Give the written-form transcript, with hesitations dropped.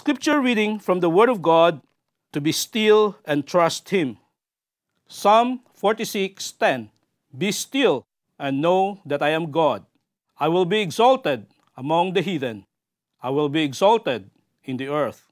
scripture reading from the Word of God, to be still and trust Him. Psalm 46:10. Be still and know that I am God. I will be exalted among the heathen. I will be exalted in the earth.